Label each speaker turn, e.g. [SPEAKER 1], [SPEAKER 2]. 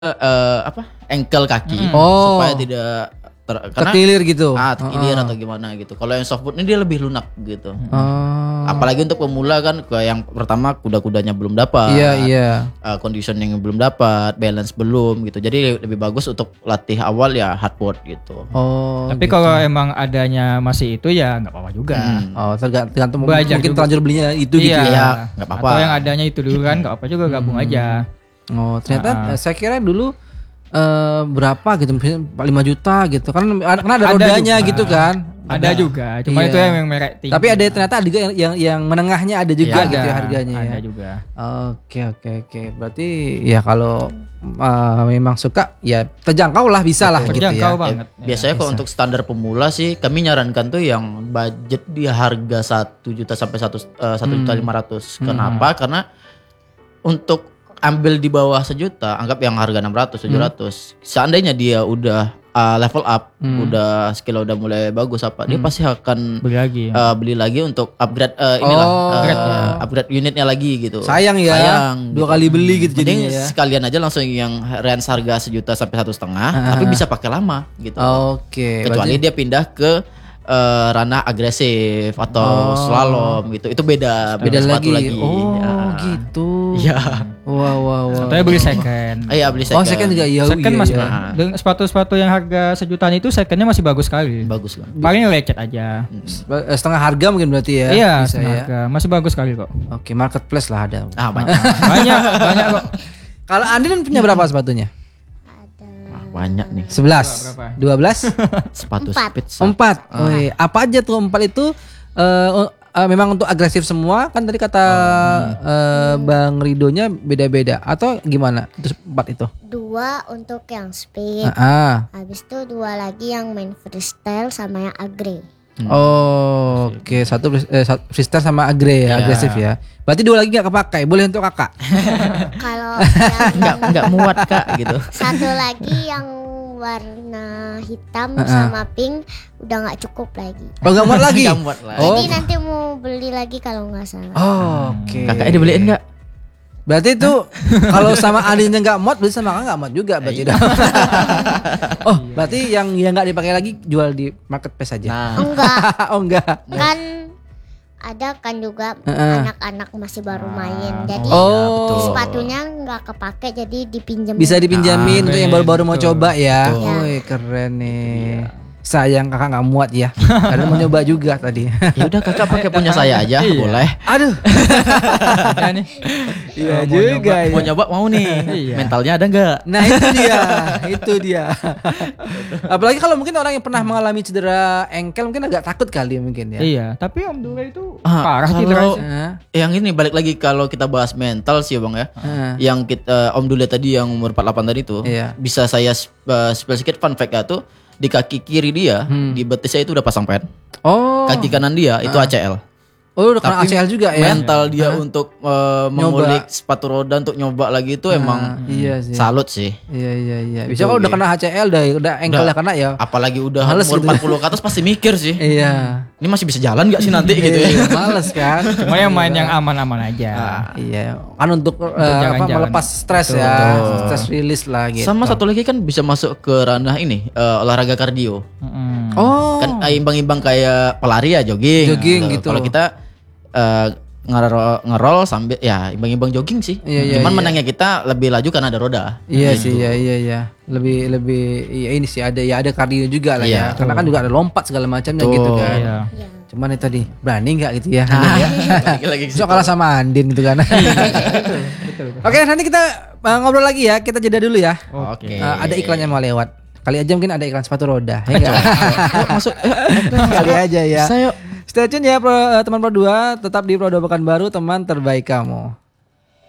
[SPEAKER 1] ankle kaki
[SPEAKER 2] Oh.
[SPEAKER 1] supaya tidak karena
[SPEAKER 2] Terkilir gitu.
[SPEAKER 1] terkilir atau gimana gitu. Kalau yang softboard ini dia lebih lunak gitu.
[SPEAKER 2] Oh.
[SPEAKER 1] Apalagi untuk pemula kan, yang pertama kuda-kudanya belum dapat,
[SPEAKER 2] Iya.
[SPEAKER 1] conditioning belum dapat, balance belum gitu. Jadi lebih bagus untuk latih awal ya hardboard gitu.
[SPEAKER 2] Oh.
[SPEAKER 3] Tapi
[SPEAKER 2] gitu.
[SPEAKER 3] kalau emang adanya masih itu ya nggak apa-apa juga.
[SPEAKER 2] Oh, tergantung
[SPEAKER 3] Belajar
[SPEAKER 2] mungkin
[SPEAKER 3] juga.
[SPEAKER 2] terlanjur belinya itu gitu
[SPEAKER 3] Iya,
[SPEAKER 2] ya.
[SPEAKER 1] nggak apa-apa.
[SPEAKER 3] Atau yang adanya itu dulu kan nggak apa juga gabung aja.
[SPEAKER 2] Oh, ternyata saya kira dulu berapa gitu, mungkin 5 juta gitu kan, karena ada rodanya
[SPEAKER 3] juga.
[SPEAKER 2] gitu kan.
[SPEAKER 3] Ada juga, cuma
[SPEAKER 2] Iya.
[SPEAKER 3] itu yang merek tinggi.
[SPEAKER 2] Tapi ada ternyata ada juga yang menengahnya ada juga
[SPEAKER 3] Iya,
[SPEAKER 2] gitu
[SPEAKER 3] ada,
[SPEAKER 2] ya harganya
[SPEAKER 3] ada
[SPEAKER 2] ya.
[SPEAKER 3] juga.
[SPEAKER 2] Oke. Berarti ya kalau memang suka ya terjangkau lah, bisa lah gitu ya.
[SPEAKER 3] Terjangkau banget.
[SPEAKER 1] Biasanya kalau untuk standar pemula sih kami nyarankan tuh yang budget di harga 1 juta sampai 1.500.000. Kenapa? Karena untuk ambil di bawah 1 juta, anggap yang harga 600, 700. Seandainya dia udah level up, udah skill udah mulai bagus dia pasti akan
[SPEAKER 3] Beli lagi.
[SPEAKER 1] beli lagi untuk upgrade upgrade unitnya lagi gitu.
[SPEAKER 2] Sayang ya,
[SPEAKER 1] Sayang,
[SPEAKER 2] 2 kali beli gitu
[SPEAKER 1] Mending
[SPEAKER 2] jadinya ya.
[SPEAKER 1] sekalian aja langsung yang range harga 1 juta sampai 1,5 tapi bisa pakai lama gitu.
[SPEAKER 2] Oke.
[SPEAKER 1] Kecuali dia pindah ke ranah agresif atau slalom gitu. Itu beda sepatu lagi.
[SPEAKER 2] Oh,
[SPEAKER 1] Ya.
[SPEAKER 2] gitu.
[SPEAKER 1] Iya.
[SPEAKER 2] Wah.
[SPEAKER 3] Contohnya beli second.
[SPEAKER 1] Iya, beli
[SPEAKER 2] Oh, second juga iya.
[SPEAKER 3] Second
[SPEAKER 2] iya,
[SPEAKER 3] masih
[SPEAKER 2] iya.
[SPEAKER 3] dengan sepatu-sepatu yang harga 1 jutaan itu secondnya masih bagus sekali.
[SPEAKER 1] Bagus kan.
[SPEAKER 3] Paling lecet aja.
[SPEAKER 2] Setengah harga mungkin berarti ya.
[SPEAKER 3] Iya,
[SPEAKER 2] bisa ya.
[SPEAKER 3] harga masih bagus sekali kok.
[SPEAKER 2] Oke, marketplace lah ada.
[SPEAKER 1] Banyak.
[SPEAKER 3] banyak kok.
[SPEAKER 2] Kalau Andin punya berapa sepatunya?
[SPEAKER 1] Banyak nih
[SPEAKER 2] 11,
[SPEAKER 3] Berapa?
[SPEAKER 2] 12,
[SPEAKER 1] sepatu
[SPEAKER 4] 4.
[SPEAKER 1] speed.
[SPEAKER 2] 4. Apa aja tuh 4 itu? Memang untuk agresif semua kan tadi kata Bang Ridonya beda-beda atau gimana? Terus 4 itu?
[SPEAKER 4] 2 untuk yang speed. Habis itu 2 lagi yang main freestyle sama yang agre.
[SPEAKER 2] Oh, oke. Satu freestyle sama agresif ya. Berarti 2 lagi nggak kepakai, boleh untuk kakak.
[SPEAKER 4] Kalau yang
[SPEAKER 1] Enggak muat Kak gitu.
[SPEAKER 4] satu lagi yang warna hitam sama pink udah nggak cukup lagi.
[SPEAKER 2] Oh, nggak muat lagi.
[SPEAKER 1] Nggak muat lagi.
[SPEAKER 2] Oh.
[SPEAKER 4] Jadi nanti mau beli lagi kalau nggak salah.
[SPEAKER 2] Oke.
[SPEAKER 1] Kakaknya dibeliin enggak?
[SPEAKER 2] Berarti itu kalau sama Andinnya nggak mod, berarti sama kakak nggak mod juga berarti. Oh, berarti yang nggak dipakai lagi jual di marketplace aja.
[SPEAKER 1] Nah,
[SPEAKER 4] Enggak,
[SPEAKER 2] Oh enggak.
[SPEAKER 4] kan ada kan juga anak-anak masih baru main. Jadi
[SPEAKER 2] Oh.
[SPEAKER 4] sepatunya nggak kepake jadi dipinjam.
[SPEAKER 2] Bisa dipinjamin untuk yang baru-baru mau
[SPEAKER 3] betul.
[SPEAKER 2] coba ya.
[SPEAKER 1] Betul.
[SPEAKER 2] Woi, keren nih. Sayang kakak nggak muat ya. Karena mau nyoba juga tadi.
[SPEAKER 1] ya udah Kakak pakai punya saya aja, boleh.
[SPEAKER 2] Aduh.
[SPEAKER 3] Ya nih.
[SPEAKER 2] Iya
[SPEAKER 3] Mau
[SPEAKER 2] juga ya.
[SPEAKER 1] Mau nyoba mau nih.
[SPEAKER 3] Iya.
[SPEAKER 1] Mentalnya ada enggak?
[SPEAKER 2] Nah itu dia. Apalagi kalau mungkin orang yang pernah mengalami cedera engkel mungkin agak takut kali mungkin ya.
[SPEAKER 3] Iya, tapi Om Dule itu parah sih
[SPEAKER 1] kalau
[SPEAKER 3] derasnya.
[SPEAKER 1] yang ini balik lagi kalau kita bahas mental sih Bang ya. Yang kita Om Dule tadi yang umur 48 tadi tuh,
[SPEAKER 2] Iya.
[SPEAKER 1] bisa saya spill sedikit fun fact-nya tuh, di kaki kiri dia, di betisnya itu udah pasang pad.
[SPEAKER 2] Oh.
[SPEAKER 1] Kaki kanan dia itu ACL.
[SPEAKER 2] Oh, udah kena ACL juga ya.
[SPEAKER 1] Mental dia untuk mengulik sepatu roda untuk nyoba lagi itu emang
[SPEAKER 2] Iya sih.
[SPEAKER 1] salut sih.
[SPEAKER 2] Iya. Bisa kalau udah kena ACL udah engkel
[SPEAKER 1] Udah.
[SPEAKER 2] kena ya.
[SPEAKER 1] Apalagi udah
[SPEAKER 2] Males
[SPEAKER 1] umur
[SPEAKER 2] gitu.
[SPEAKER 1] 40 ke atas pasti mikir sih.
[SPEAKER 2] Iya.
[SPEAKER 1] Ini masih bisa jalan gak sih nanti gitu ya.
[SPEAKER 2] Iya, males kan.
[SPEAKER 3] Cuma yang main yang aman-aman aja.
[SPEAKER 2] Iya, kan untuk
[SPEAKER 3] jalan-jalan.
[SPEAKER 2] melepas stres ya, stress release lah gitu.
[SPEAKER 1] Sama satu lagi kan bisa masuk ke ranah ini olahraga kardio.
[SPEAKER 3] Mm-mm.
[SPEAKER 2] Oh,
[SPEAKER 1] Kan imbang-imbang kayak pelari ya jogging.
[SPEAKER 2] Jogging gitu.
[SPEAKER 1] Kalau kita ngerol sambil ya imbang-imbang jogging sih.
[SPEAKER 2] Iya,
[SPEAKER 1] Cuman
[SPEAKER 2] iya.
[SPEAKER 1] menangnya kita lebih laju karena ada roda.
[SPEAKER 2] iya
[SPEAKER 1] Gitu.
[SPEAKER 2] sih, iya. Lebih ya ini sih ada kardio juga lah
[SPEAKER 1] Iya.
[SPEAKER 2] ya. Karena kan juga ada lompat segala macamnya
[SPEAKER 1] Betul.
[SPEAKER 2] gitu kan.
[SPEAKER 3] Iya.
[SPEAKER 4] Ya.
[SPEAKER 2] Cuman itu tadi berani nggak gitu ya?
[SPEAKER 1] Lagi-lagi
[SPEAKER 2] So kalah sama Andin gitu kan. Oke, nanti kita ngobrol lagi ya. Kita jeda dulu ya.
[SPEAKER 1] Oke.
[SPEAKER 2] Ada iklannya mau lewat. Kali aja mungkin ada iklan sepatu roda. Ya enggak?
[SPEAKER 1] Masuk.
[SPEAKER 2] Kali aja ya.
[SPEAKER 1] Saya
[SPEAKER 2] Stay tune ya teman Pro 2, tetap di Pro 2 Pekanbaru, teman terbaik kamu.